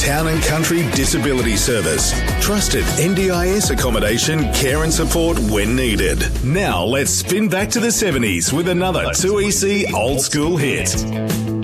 Town and Country Disability Service. Trusted NDIS accommodation, care and support when needed. Now let's spin back to the 70s with another 2EC old school hit.